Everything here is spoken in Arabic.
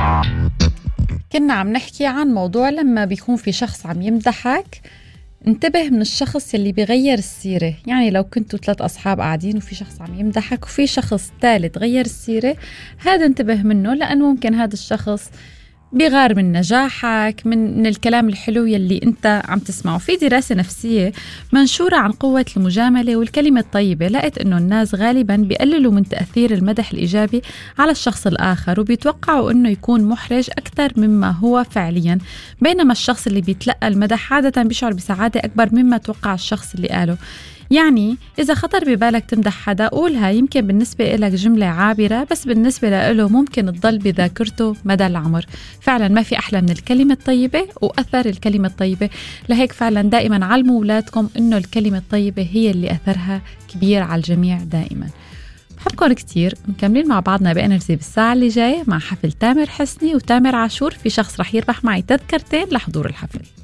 كنا عم نحكي عن موضوع لما بيكون في شخص عم يمدحك، انتبه من الشخص اللي بيغير السيرة. يعني لو كنتوا 3 أصحاب قاعدين وفي شخص عم يمدحك وفي شخص ثالث غير السيرة، هذا انتبه منه، لأنه ممكن هذا الشخص بيغار من نجاحك، من الكلام الحلو يلي انت عم تسمعه. في دراسة نفسية منشورة عن قوة المجاملة والكلمة الطيبة، لقيت انه الناس غالبا بيقللوا من تأثير المدح الإيجابي على الشخص الآخر، وبيتوقعوا انه يكون محرج أكثر مما هو فعليا، بينما الشخص اللي بيتلقى المدح عادة بيشعر بسعادة أكبر مما توقع الشخص اللي قاله. يعني إذا خطر ببالك تمدح حدا، قولها، يمكن بالنسبة إلك جملة عابرة، بس بالنسبة له ممكن تضل بذاكرته مدى العمر. فعلا ما في أحلى من الكلمة الطيبة وأثر الكلمة الطيبة، لهيك فعلا دائما علموا أولادكم إنه الكلمة الطيبة هي اللي أثرها كبير على الجميع دائما. بحبكم كتير. مكملين مع بعضنا بإنرجي بالساعة اللي جاية مع حفل تامر حسني وتامر عاشور. في شخص رح يربح معي تذكرتين لحضور الحفل.